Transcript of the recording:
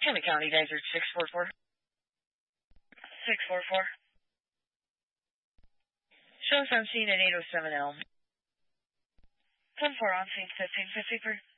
Henry County Desert 644. 644. Shows on scene at 807 Elm. 10-4 on scene 1553.